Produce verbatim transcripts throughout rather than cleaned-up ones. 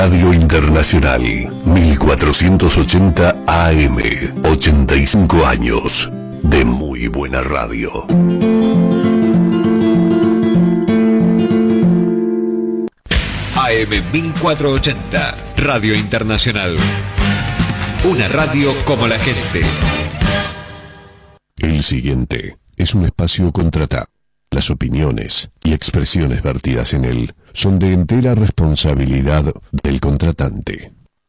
Radio Internacional, mil cuatrocientos ochenta A M, ochenta y cinco años de muy buena radio. A M mil cuatrocientos ochenta, Radio Internacional. Una radio como la gente. El siguiente es un espacio contratado. Las opiniones y expresiones vertidas en él son de entera responsabilidad del contratante.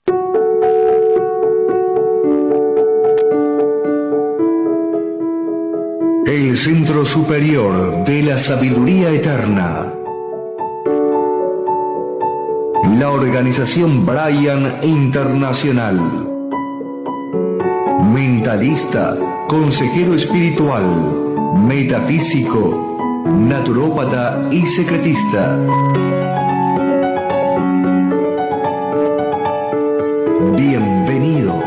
El Centro Superior de la Sabiduría Eterna. La organización Brian Internacional. Mentalista, consejero espiritual, metafísico, naturópata y secretista. Bienvenidos.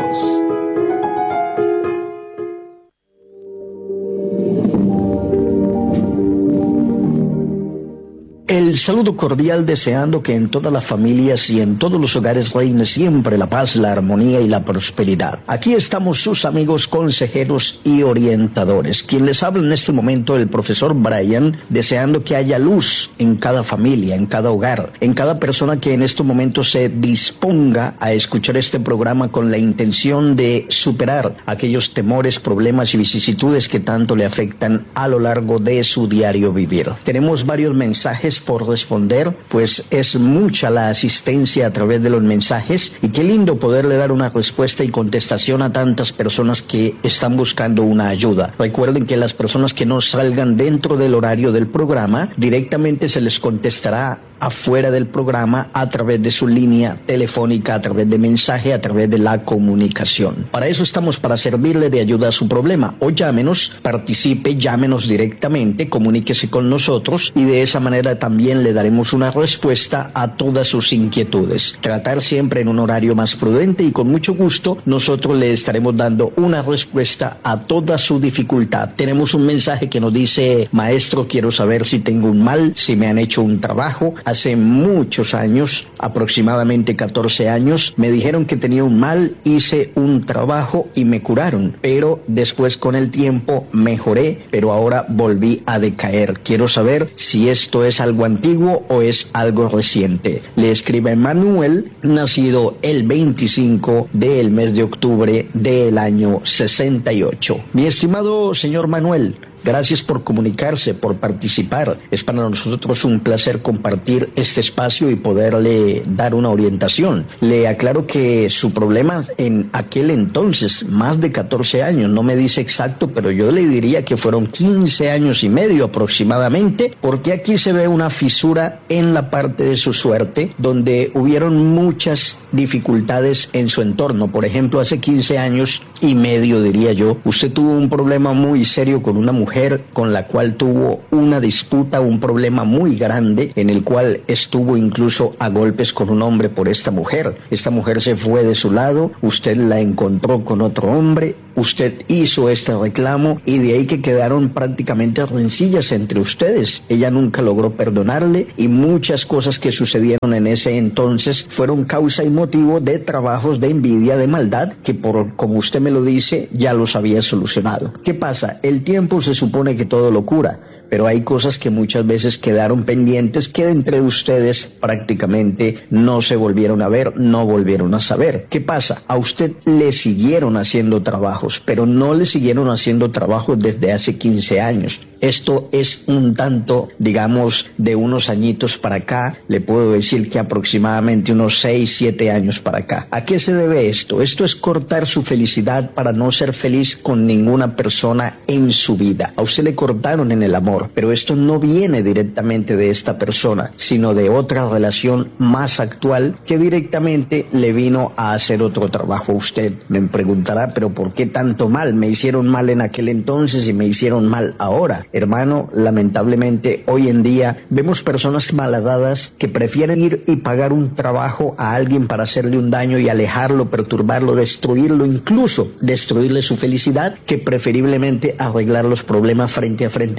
El saludo cordial, deseando que en todas las familias y en todos los hogares reine siempre la paz, la armonía y la prosperidad. Aquí estamos sus amigos consejeros y orientadores. Quien les habla en este momento, el profesor Brian, deseando que haya luz en cada familia, en cada hogar, en cada persona que en este momento se disponga a escuchar este programa con la intención de superar aquellos temores, problemas y vicisitudes que tanto le afectan a lo largo de su diario vivir. Tenemos varios mensajes por responder, pues es mucha la asistencia a través de los mensajes y qué lindo poderle dar una respuesta y contestación a tantas personas que están buscando una ayuda. Recuerden que las personas que no salgan dentro del horario del programa, directamente se les contestará afuera del programa a través de su línea telefónica, a través de mensaje, a través de la comunicación. Para eso estamos, para servirle de ayuda a su problema. O llámenos, participe, llámenos directamente, comuníquese con nosotros y de esa manera también le daremos una respuesta a todas sus inquietudes. Tratar siempre en un horario más prudente y con mucho gusto nosotros le estaremos dando una respuesta a toda su dificultad. Tenemos un mensaje que nos dice: maestro, quiero saber si tengo un mal, si me han hecho un trabajo. Hace muchos años, aproximadamente catorce años, me dijeron que tenía un mal, hice un trabajo y me curaron, pero después con el tiempo mejoré, pero ahora volví a decaer. Quiero saber si esto es algo antiguo o es algo reciente. Le escribe Manuel, nacido el veinticinco del mes de octubre del año sesenta y ocho. Mi estimado señor Manuel, gracias por comunicarse, por participar. Es para nosotros un placer compartir este espacio y poderle dar una orientación. Le aclaro que su problema en aquel entonces, más de catorce años, no me dice exacto, pero yo le diría que fueron quince años y medio aproximadamente, porque aquí se ve una fisura en la parte de su suerte, donde hubieron muchas dificultades en su entorno. Por ejemplo, hace quince años y medio, diría yo, usted tuvo un problema muy serio con una mujer con la cual tuvo una disputa, un problema muy grande, en el cual estuvo incluso a golpes con un hombre por esta mujer. Esta mujer se fue de su lado, usted la encontró con otro hombre, usted hizo este reclamo y de ahí que quedaron prácticamente rencillas entre ustedes. Ella nunca logró perdonarle y muchas cosas que sucedieron en ese entonces fueron causa y motivo de trabajos de envidia, de maldad, que por como usted me lo dice, ya los había solucionado. ¿Qué pasa? El tiempo se supone que todo lo cura, pero hay cosas que muchas veces quedaron pendientes que entre ustedes prácticamente no se volvieron a ver, no volvieron a saber. ¿Qué pasa? A usted le siguieron haciendo trabajos, pero no le siguieron haciendo trabajos desde hace quince años. Esto es un tanto, digamos, de unos añitos para acá, le puedo decir que aproximadamente unos seis, siete años para acá. ¿A qué se debe esto? Esto es cortar su felicidad para no ser feliz con ninguna persona en su vida. A usted le cortaron en el amor, pero esto no viene directamente de esta persona, sino de otra relación más actual que directamente le vino a hacer otro trabajo a usted. Me preguntará, pero ¿por qué tanto mal? Me hicieron mal en aquel entonces y me hicieron mal ahora. Hermano, lamentablemente hoy en día vemos personas malhadadas que prefieren ir y pagar un trabajo a alguien para hacerle un daño y alejarlo, perturbarlo, destruirlo, incluso destruirle su felicidad, que preferiblemente arreglar los problemas frente a frente, cara a cara,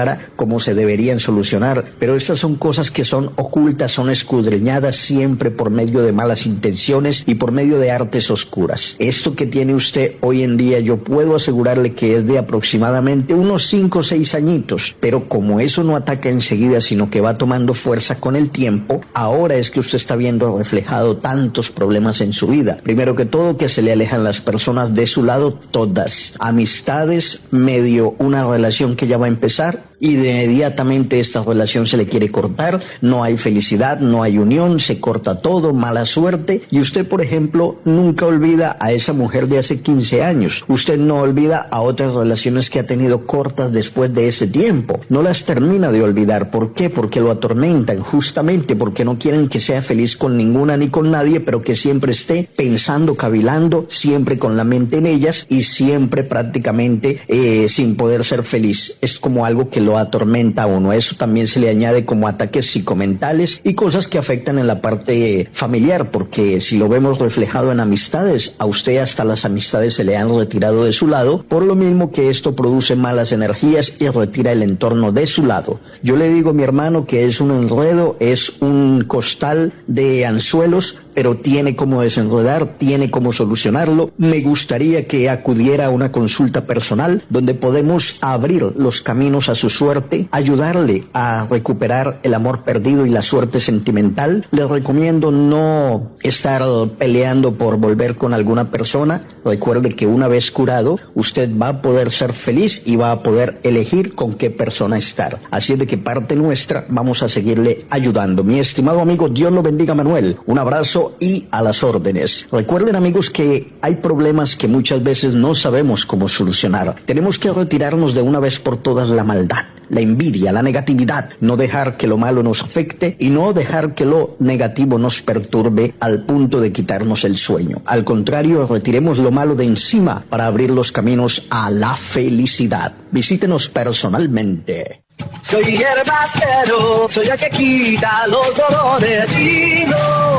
clara cómo se deberían solucionar, pero estas son cosas que son ocultas, son escudriñadas siempre por medio de malas intenciones y por medio de artes oscuras. Esto que tiene usted hoy en día, yo puedo asegurarle que es de aproximadamente unos cinco o seis añitos, pero como eso no ataca enseguida, sino que va tomando fuerza con el tiempo, ahora es que usted está viendo reflejado tantos problemas en su vida. Primero que todo, que se le alejan las personas de su lado, todas. Amistades, medio una relación que ya va a empezar, y de inmediatamente esta relación se le quiere cortar, no hay felicidad, no hay unión, se corta todo, mala suerte, y usted, por ejemplo, nunca olvida a esa mujer de hace quince años, usted no olvida a otras relaciones que ha tenido cortas después de ese tiempo, no las termina de olvidar. ¿Por qué? Porque lo atormentan, justamente porque no quieren que sea feliz con ninguna ni con nadie, pero que siempre esté pensando, cavilando, siempre con la mente en ellas y siempre prácticamente eh, sin poder ser feliz. Es como algo que lo atormenta a uno. Eso también se le añade como ataques psicomentales y cosas que afectan en la parte familiar, porque si lo vemos reflejado en amistades, a usted hasta las amistades se le han retirado de su lado, por lo mismo que esto produce malas energías y retira el entorno de su lado. Yo le digo, mi hermano, que es un enredo, es un costal de anzuelos, pero tiene cómo desenredar, tiene cómo solucionarlo. Me gustaría que acudiera a una consulta personal donde podemos abrir los caminos a su suerte, ayudarle a recuperar el amor perdido y la suerte sentimental. Les recomiendo no estar peleando por volver con alguna persona. Recuerde que una vez curado, usted va a poder ser feliz y va a poder elegir con qué persona estar. Así es de que parte nuestra, vamos a seguirle ayudando. Mi estimado amigo, Dios lo bendiga, Manuel. Un abrazo y a las órdenes. Recuerden, amigos, que hay problemas que muchas veces no sabemos cómo solucionar. Tenemos que retirarnos de una vez por todas la maldad, la envidia, la negatividad, no dejar que lo malo nos afecte y no dejar que lo negativo nos perturbe al punto de quitarnos el sueño. Al contrario, retiremos lo malo de encima para abrir los caminos a la felicidad. Visítenos personalmente. Soy hierbacero, soy el que quita los dolores y no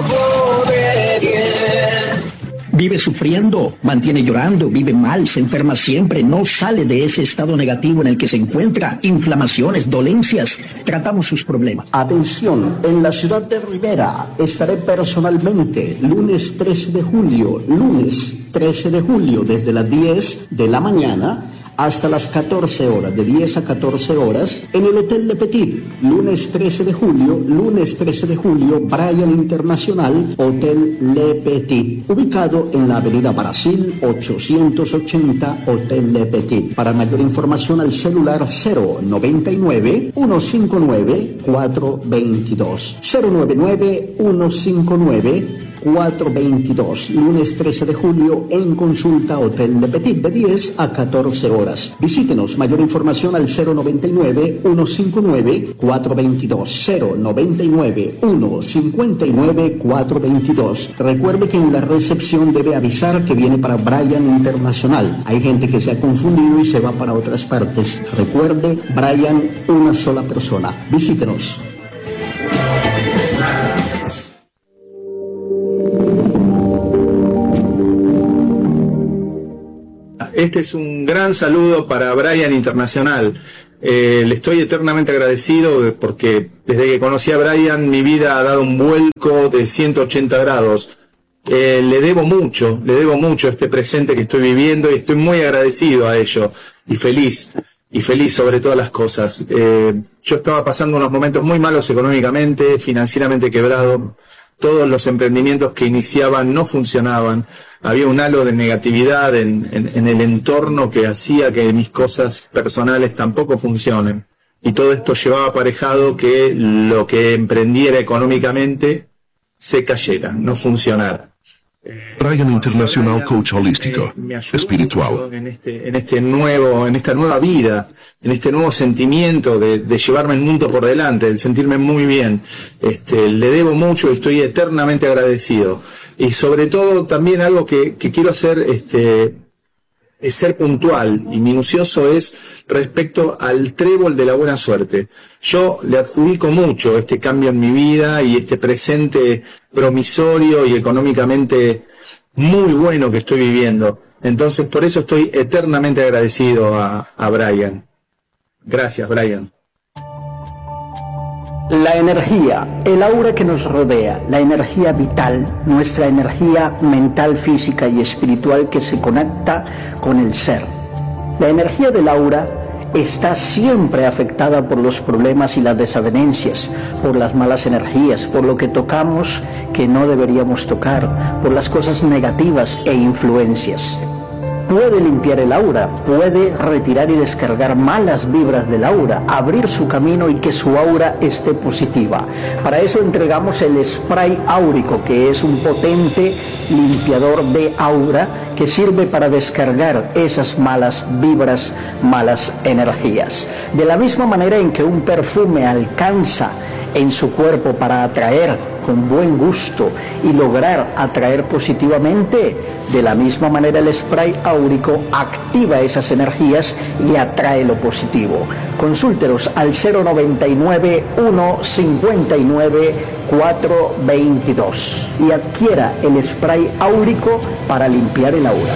pone bien. Vive sufriendo, mantiene llorando, vive mal, se enferma siempre, no sale de ese estado negativo en el que se encuentra, inflamaciones, dolencias, tratamos sus problemas. Atención, en la ciudad de Rivera estaré personalmente lunes trece de julio, lunes trece de julio desde las diez de la mañana hasta las catorce horas, de diez a catorce horas, en el Hotel Le Petit, lunes trece de julio, lunes trece de julio, Bryan Internacional, Hotel Le Petit, ubicado en la avenida Brasil, ochocientos ochenta, Hotel Le Petit. Para mayor información al celular cero noventa y nueve, ciento cincuenta y nueve, cuatrocientos veintidós, cero noventa y nueve, ciento cincuenta y nueve, cuatrocientos veintidós, lunes trece de julio en consulta Hotel Le Petit de diez a catorce horas. Visítenos, mayor información al cero noventa y nueve, ciento cincuenta y nueve, cuatrocientos veintidós, cero noventa y nueve, ciento cincuenta y nueve, cuatrocientos veintidós. Recuerde que en la recepción debe avisar que viene para Bryan Internacional. Hay gente que se ha confundido y se va para otras partes. Recuerde, Bryan, una sola persona. Visítenos. Este es un gran saludo para Bryan Internacional. Eh, le estoy eternamente agradecido porque desde que conocí a Bryan mi vida ha dado un vuelco de ciento ochenta grados. Eh, le debo mucho, le debo mucho este presente que estoy viviendo y estoy muy agradecido a ello y feliz, y feliz sobre todas las cosas. Eh, yo estaba pasando unos momentos muy malos económicamente, financieramente quebrado. Todos los emprendimientos que iniciaban no funcionaban. Había un halo de negatividad en, en, en el entorno que hacía que mis cosas personales tampoco funcionen. Y todo esto llevaba aparejado que lo que emprendiera económicamente se cayera, no funcionara. Bryan Internacional, coach holístico, espiritual. En este, en este nuevo, en esta nueva vida, en este nuevo sentimiento de, de llevarme el mundo por delante, de sentirme muy bien. Este, le debo mucho y estoy eternamente agradecido. Y sobre todo también algo que, que quiero hacer, este, es ser puntual y minucioso, es respecto al trébol de la buena suerte. Yo le adjudico mucho este cambio en mi vida y este presente promisorio y económicamente muy bueno que estoy viviendo. Entonces, por eso estoy eternamente agradecido a, a Bryan. Gracias, Brian. La energía, el aura que nos rodea, la energía vital, nuestra energía mental, física y espiritual que se conecta con el ser. La energía del aura está siempre afectada por los problemas y las desavenencias, por las malas energías, por lo que tocamos que no deberíamos tocar, por las cosas negativas e influencias. Puede limpiar el aura, puede retirar y descargar malas vibras del aura, abrir su camino y que su aura esté positiva. Para eso entregamos el spray áurico, que es un potente limpiador de aura que sirve para descargar esas malas vibras, malas energías. De la misma manera en que un perfume alcanza en su cuerpo para atraer con buen gusto y lograr atraer positivamente, de la misma manera el spray áurico activa esas energías y atrae lo positivo. Consúltenos al cero noventa y nueve, uno cincuenta y nueve, cuatro veintidós y adquiera el spray áurico para limpiar el aura.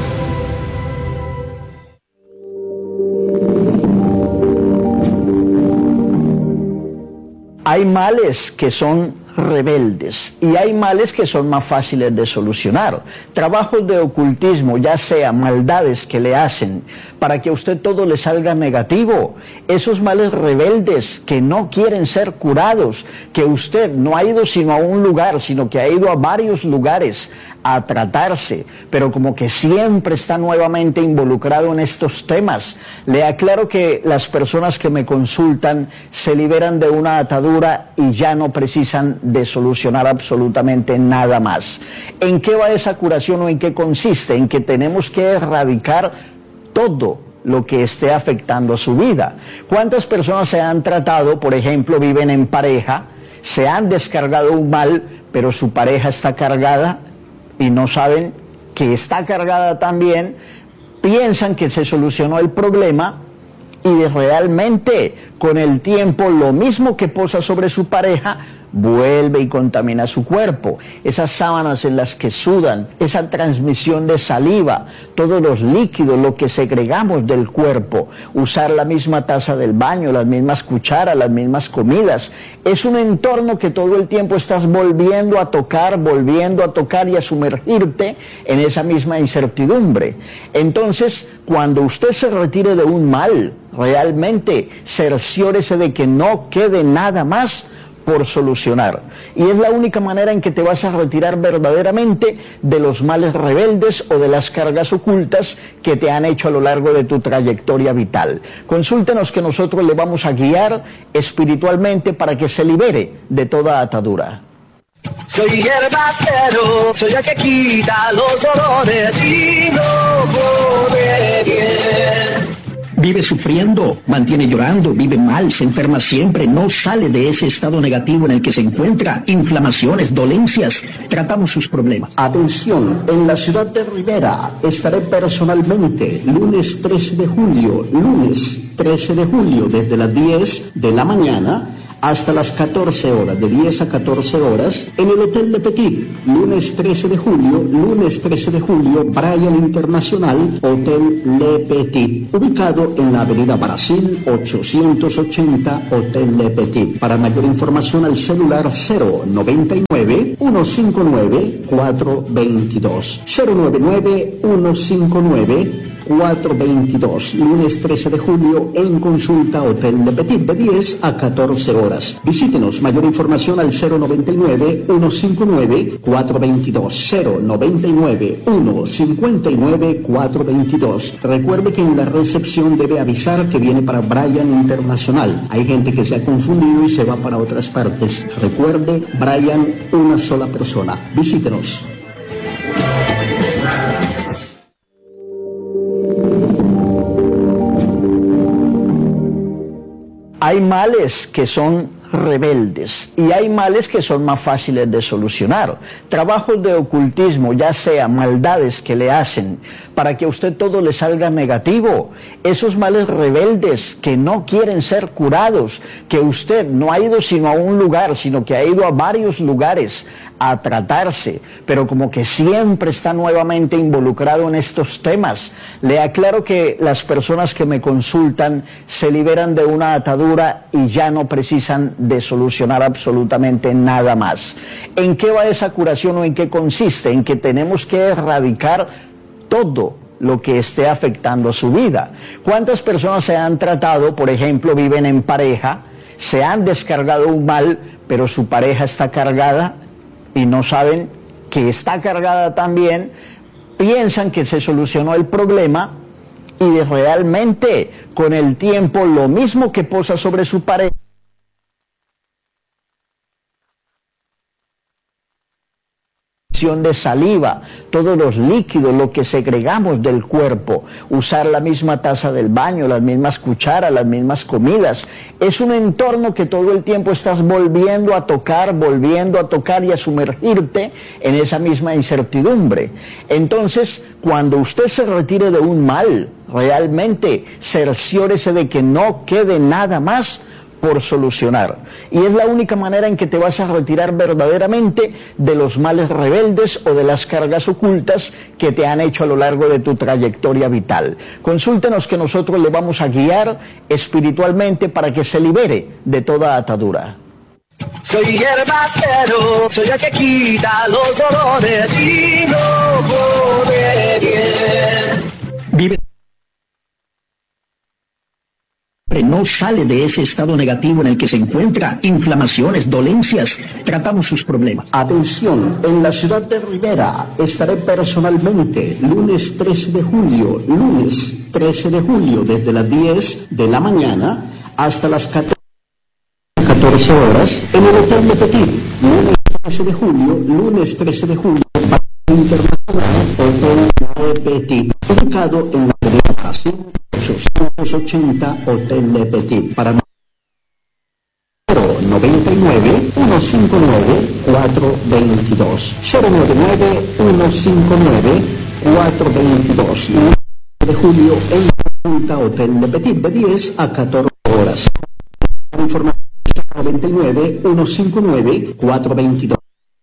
Hay males que son rebeldes y hay males que son más fáciles de solucionar. Trabajos de ocultismo, ya sea maldades que le hacen para que a usted todo le salga negativo, esos males rebeldes que no quieren ser curados, que usted no ha ido sino a un lugar, sino que ha ido a varios lugares a tratarse, pero como que siempre está nuevamente involucrado en estos temas. Le aclaro que las personas que me consultan se liberan de una atadura y ya no precisan de solucionar absolutamente nada más. ¿En qué va esa curación o en qué consiste? En que tenemos que erradicar todo lo que esté afectando a su vida. ¿Cuántas personas se han tratado, por ejemplo, viven en pareja, se han descargado un mal, pero su pareja está cargada y no saben que está cargada también, piensan que se solucionó el problema y realmente con el tiempo lo mismo que posa sobre su pareja vuelve y contamina su cuerpo? Esas sábanas en las que sudan, esa transmisión de saliva, todos los líquidos, lo que segregamos del cuerpo, usar la misma taza del baño, las mismas cucharas, las mismas comidas, es un entorno que todo el tiempo estás volviendo a tocar, volviendo a tocar y a sumergirte en esa misma incertidumbre. Entonces, cuando usted se retire de un mal, realmente cerciórese de que no quede nada más por solucionar. Y es la única manera en que te vas a retirar verdaderamente de los males rebeldes o de las cargas ocultas que te han hecho a lo largo de tu trayectoria vital. Consúltenos que nosotros le vamos a guiar espiritualmente para que se libere de toda atadura. Soy el batero, soy el que quita los dolores y no pone bien. Vive sufriendo, mantiene llorando, vive mal, se enferma siempre, no sale de ese estado negativo en el que se encuentra, inflamaciones, dolencias, tratamos sus problemas. Atención, en la ciudad de Rivera estaré personalmente lunes trece de julio, lunes trece de julio desde las diez de la mañana hasta las catorce horas, de diez a catorce horas, en el Hotel Le Petit, lunes trece de julio, lunes trece de julio, Brian Internacional, Hotel Le Petit, ubicado en la avenida Brasil ochocientos ochenta, Hotel Le Petit. Para mayor información al celular cero noventa y nueve, uno cincuenta y nueve, cuatro veintidós, cero noventa y nueve, uno cincuenta y nueve, cuatro veintidós, lunes trece de julio en consulta Hotel Le Petit, de diez a catorce horas. Visítenos, mayor información al cero noventa y nueve, uno cincuenta y nueve, cuatro veintidós, cero noventa y nueve, uno cincuenta y nueve, cuatro veintidós. Recuerde que en la recepción debe avisar que viene para Brian Internacional. Hay gente que se ha confundido y se va para otras partes. Recuerde, Brian, una sola persona. Visítenos. Hay males que son rebeldes, y hay males que son más fáciles de solucionar. Trabajos de ocultismo, ya sea maldades que le hacen para que a usted todo le salga negativo, esos males rebeldes que no quieren ser curados, que usted no ha ido sino a un lugar, sino que ha ido a varios lugares a tratarse, pero como que siempre está nuevamente involucrado en estos temas. Le aclaro que las personas que me consultan se liberan de una atadura y ya no precisan de solucionar absolutamente nada más. ¿En qué va esa curación o en qué consiste? En que tenemos que erradicar todo lo que esté afectando a su vida. ¿Cuántas personas se han tratado, por ejemplo, viven en pareja, se han descargado un mal, pero su pareja está cargada y no saben que está cargada también, piensan que se solucionó el problema y de realmente con el tiempo lo mismo que posa sobre su pareja de saliva, todos los líquidos, lo que segregamos del cuerpo, usar la misma taza del baño, las mismas cucharas, las mismas comidas, es un entorno que todo el tiempo estás volviendo a tocar, volviendo a tocar y a sumergirte en esa misma incertidumbre. Entonces, cuando usted se retire de un mal, realmente cerciórese de que no quede nada más por solucionar, y es la única manera en que te vas a retirar verdaderamente de los males rebeldes o de las cargas ocultas que te han hecho a lo largo de tu trayectoria vital. Consúltenos que nosotros le vamos a guiar espiritualmente para que se libere de toda atadura. Soy hierbatero, soy el que quita los dolores y no pone bien. Vive no sale de ese estado negativo en el que se encuentra, inflamaciones, dolencias, tratamos sus problemas. Atención, en la ciudad de Rivera estaré personalmente lunes trece de julio, lunes trece de julio, desde las diez de la mañana hasta las catorce horas, en el Hotel Le Petit, lunes trece de julio, lunes trece de julio, Internacional Hotel Le Petit, ubicado en la avenida ochocientos ochenta Hotel Le Petit. Para noventa y nueve, ciento cincuenta y nueve, cuatrocientos veintidós. cero noventa y nueve, ciento cincuenta y nueve, cuatrocientos veintidós. de julio en la Hotel Le Petit, de diez a catorce horas. Información noventa y nueve, ciento cincuenta y nueve, cuatrocientos veintidós.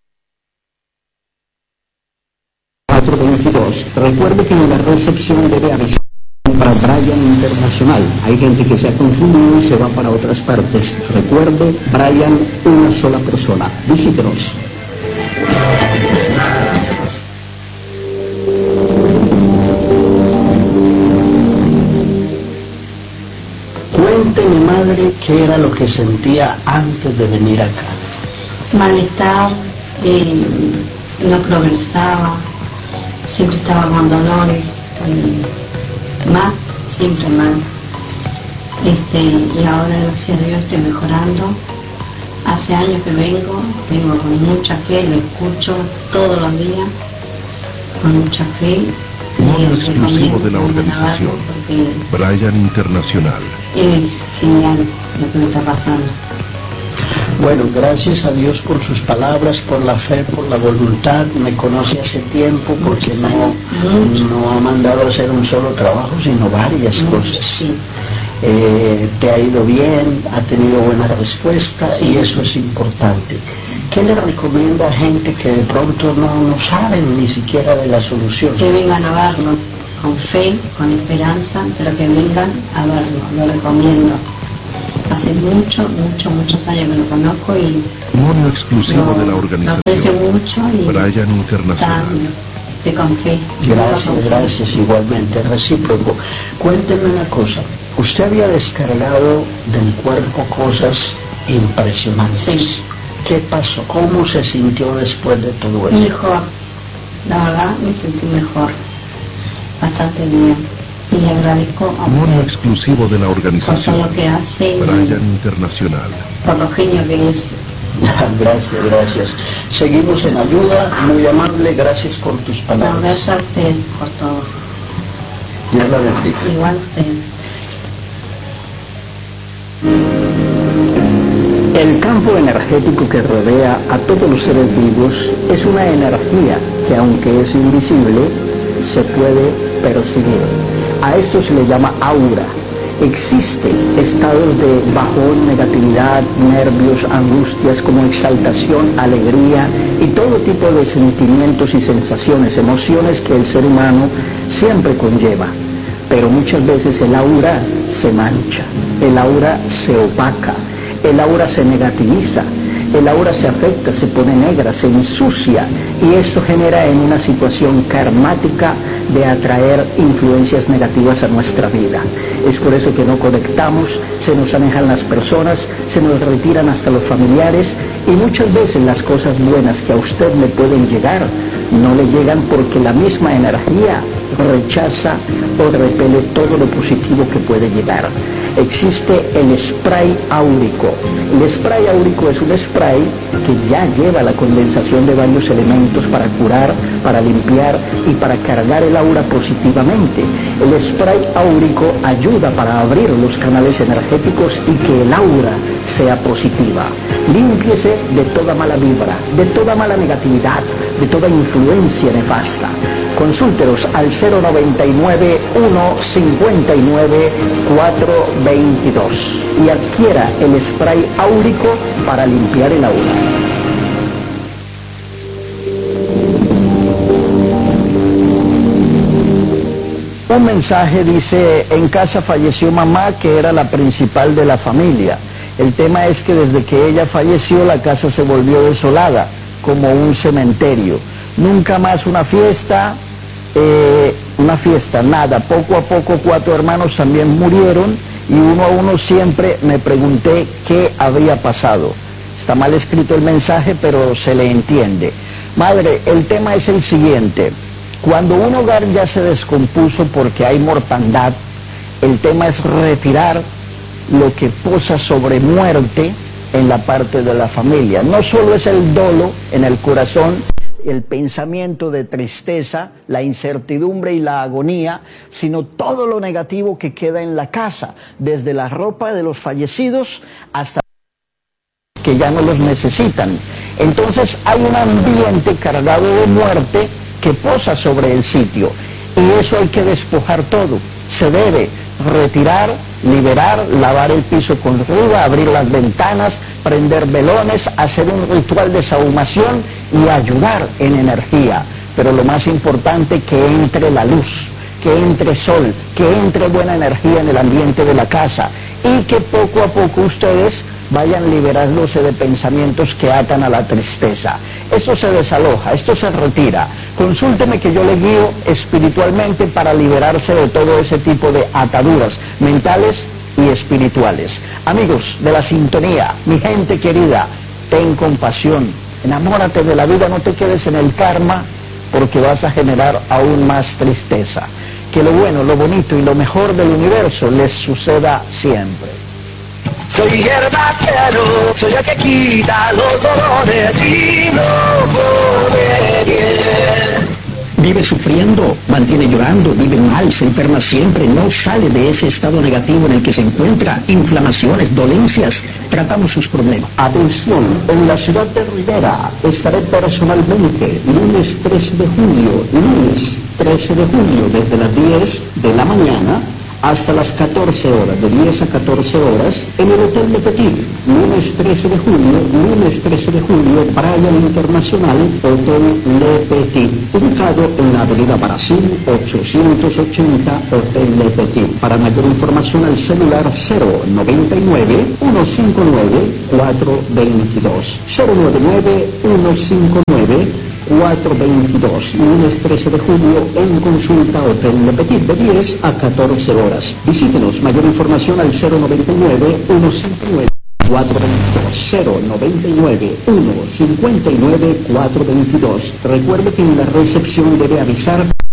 cuatrocientos veintidós. Recuerde que en la recepción debe avisar para Brian Internacional. Hay gente que se ha confundido y se va para otras partes. Recuerde, Brian, una sola persona. Visítenos. Cuénteme, madre, qué era lo que sentía antes de venir acá. Malestar, eh, no progresaba, siempre estaba con dolores, eh, mal, siempre mal. Este, y ahora, gracias a Dios, estoy mejorando. Hace años que vengo, vengo con mucha fe, lo escucho todos los días, con mucha fe. Modo exclusivo de la organización, Brian Internacional. Es genial lo que me está pasando. Bueno, gracias a Dios por sus palabras, por la fe, por la voluntad. Me conoce hace tiempo porque no, no ha mandado a hacer un solo trabajo, sino varias cosas. Sí. Eh, te ha ido bien, ha tenido buena respuesta, sí, y eso es importante. ¿Qué le recomienda a gente que de pronto no, no saben ni siquiera de la solución? Que vengan a verlo, con fe, con esperanza, pero que vengan a verlo, lo recomiendo. Hace mucho, mucho, muchos años que lo conozco y Mono exclusivo lo, de la organización, lo aprecio mucho y Brian Internacional. Estoy con fe. Gracias, gracias, igualmente, recíproco. Cuénteme una cosa, usted había descargado del cuerpo cosas impresionantes. Sí. ¿Qué pasó? ¿Cómo se sintió después de todo eso? Mejor, la verdad me sentí mejor, bastante bien. Y le agradezco a Mono exclusivo de la por organización, todo lo que hace, Brian Internacional. por lo genio que es. Gracias, gracias. Seguimos en ayuda, muy amable, gracias por tus No, palabras. gracias a usted por todo. Dios la bendiga. Igual usted. El campo energético que rodea a todos los seres vivos es una energía que, aunque es invisible, se puede percibir. A esto se le llama aura. Existen estados de bajón, negatividad, nervios, angustias, como exaltación, alegría y todo tipo de sentimientos y sensaciones, emociones que el ser humano siempre conlleva. Pero muchas veces el aura se mancha, el aura se opaca, el aura se negativiza, el aura se afecta, se pone negra, se ensucia, y esto genera en una situación karmática de atraer influencias negativas a nuestra vida. Es por eso que no conectamos, se nos alejan las personas, se nos retiran hasta los familiares, y muchas veces las cosas buenas que a usted le pueden llegar no le llegan porque la misma energía rechaza o repele todo lo positivo que puede llegar. Existe el spray áurico. El spray áurico es un spray que ya lleva la condensación de varios elementos para curar, para limpiar y para cargar el aura positivamente. El spray áurico ayuda para abrir los canales energéticos y que el aura sea positiva. Límpiese de toda mala vibra, de toda mala negatividad, de toda influencia nefasta. Consúltelos al cero noventa y nueve, uno cincuenta y nueve, cuatro veintidós y adquiera el spray áurico para limpiar el aura. Un mensaje dice: en casa falleció mamá, que era la principal de la familia. El tema es que desde que ella falleció la casa se volvió desolada, como un cementerio. Nunca más una fiesta, eh, una fiesta, nada. Poco a poco cuatro hermanos también murieron y uno a uno siempre me pregunté qué había pasado. Está mal escrito el mensaje, pero se le entiende. Madre, el tema es el siguiente. Cuando un hogar ya se descompuso porque hay mortandad, el tema es retirar lo que posa sobre muerte en la parte de la familia. No solo es el dolo en el corazón, el pensamiento de tristeza, la incertidumbre y la agonía, sino todo lo negativo que queda en la casa, desde la ropa de los fallecidos hasta que ya no los necesitan. Entonces hay un ambiente cargado de muerte que posa sobre el sitio, y eso hay que despojar todo. Se debe retirar, liberar, lavar el piso con ruda, abrir las ventanas, prender velones, hacer un ritual de sahumación y ayudar en energía. Pero lo más importante, que entre la luz, que entre sol, que entre buena energía en el ambiente de la casa, y que poco a poco ustedes vayan liberándose de pensamientos que atan a la tristeza. Esto se desaloja, esto se retira. Consúlteme que yo le guío espiritualmente para liberarse de todo ese tipo de ataduras mentales y espirituales. Amigos de la sintonía, mi gente querida, ten compasión, enamórate de la vida, no te quedes en el karma, porque vas a generar aún más tristeza. Que lo bueno, lo bonito y lo mejor del universo les suceda siempre. Soy hierbacero, soy el que quita los dolores y no pone bien. Vive sufriendo, mantiene llorando, vive mal, se enferma siempre, no sale de ese estado negativo en el que se encuentra, inflamaciones, dolencias. Tratamos sus problemas. Atención, en la ciudad de Rivera estaré personalmente lunes trece de julio, lunes trece de julio, desde las diez de la mañana hasta las catorce horas, de diez a catorce horas, en el Hotel Le Petit, lunes trece de julio, lunes trece de julio, Bryan Internacional, Hotel Le Petit, ubicado en la avenida Brasil, ochocientos ochenta, Hotel Le Petit. Para mayor información al celular cero noventa y nueve, uno cinco nueve, cuatro veintidós, cero noventa y nueve, uno cinco nueve, cuatro veintidós, lunes trece de julio, en consulta Hotel Le Petit, de diez a catorce horas. Visítenos, mayor información al cero noventa y nueve, uno cinco nueve, cuatro veintidós, cero noventa y nueve, uno cincuenta y nueve, cuatro veintidós. Recuerde que en la recepción debe avisar